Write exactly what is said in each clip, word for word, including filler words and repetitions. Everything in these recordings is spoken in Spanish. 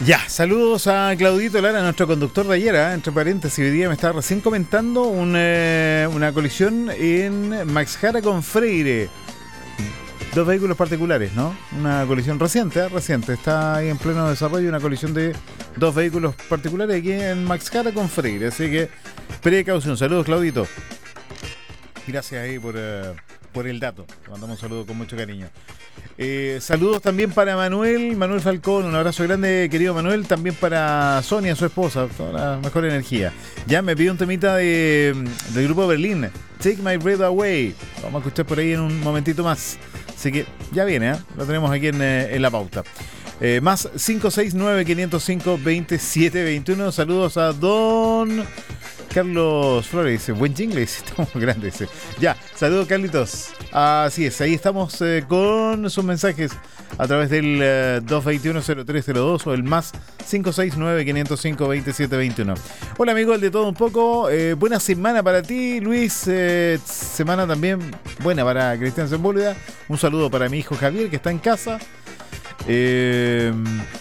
Ya, saludos a Claudito Lara, nuestro conductor de ayer, ¿eh? Entre paréntesis, hoy día me estaba recién comentando un, eh, una colisión en Max Jara con Freire. Dos vehículos particulares, ¿no? Una colisión reciente, ¿eh? reciente, está ahí en pleno desarrollo una colisión de dos vehículos particulares aquí en Max Jara con Freire, así que precaución. Saludos, Claudito. Gracias ahí por, uh, por el dato. Te mandamos un saludo con mucho cariño. Eh, saludos también para Manuel, Manuel Falcón, un abrazo grande, querido Manuel. También para Sonia, su esposa, toda la mejor energía. Ya me pidió un temita de, del grupo Berlín, Take My Breath Away. Vamos a escuchar por ahí en un momentito más. Así que ya viene, ¿eh? Lo tenemos aquí en, en la pauta. Eh, más cinco seis nueve, cinco cero cinco, dos siete dos uno. Saludos a don Carlos Flores, dice, buen jingle, estamos grandes. Dice. Ya, saludos Carlitos. Así es, ahí estamos eh, con sus mensajes a través del eh, dos dos uno, cero tres cero dos o el más cinco seis nueve, cinco cero cinco, dos siete dos uno. Hola amigo, el de todo un poco. Eh, buena semana para ti, Luis. Eh, semana también buena para Cristian Sepúlveda. Un saludo para mi hijo Javier, que está en casa. Eh,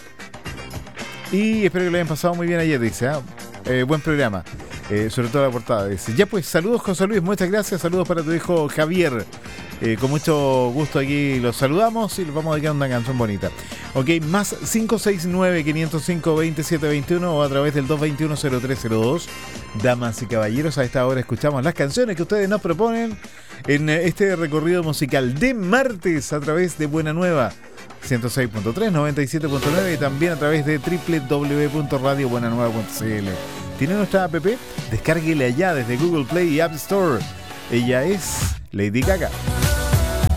y espero que lo hayan pasado muy bien ayer, dice. ¿eh? Eh, buen programa. Eh, sobre todo la portada. Dice. Ya pues, saludos José Luis, muchas gracias. Saludos para tu hijo Javier. Eh, con mucho gusto aquí los saludamos y les vamos a dedicar una canción bonita. Ok, más cinco seis nueve, cinco cero cinco, dos siete dos uno o a través del dos dos uno, cero tres cero dos. Damas y caballeros, a esta hora escuchamos las canciones que ustedes nos proponen en este recorrido musical de martes a través de Buena Nueva ciento seis punto tres, noventa y siete punto nueve y también a través de doble u doble u doble u punto radio buena nueva punto c l. ¿Tiene nuestra app? Descárguele allá desde Google Play y App Store. Ella es Lady Gaga.